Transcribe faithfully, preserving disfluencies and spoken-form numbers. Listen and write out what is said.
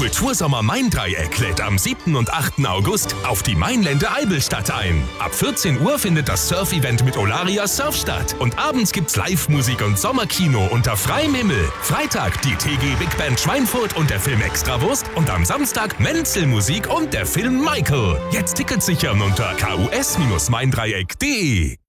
Kultursommer Main-Dreieck lädt am siebten und achten August auf die Mainlände Eibelstadt ein. Ab vierzehn Uhr findet das Surf-Event mit Olaria Surf statt. Und abends gibt's Live-Musik und Sommerkino unter freiem Himmel. Freitag die T G Big Band Schweinfurt und der Film Extrawurst. Und am Samstag Menzel-Musik und der Film Michael. Jetzt Tickets sichern unter k u s Bindestrich main dreieck punkt d e.